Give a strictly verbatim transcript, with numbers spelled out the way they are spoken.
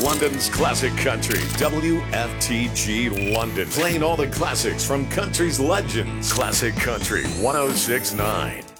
London's classic country. W F T G London. Playing all the classics from country's legends. Classic Country one oh six point nine.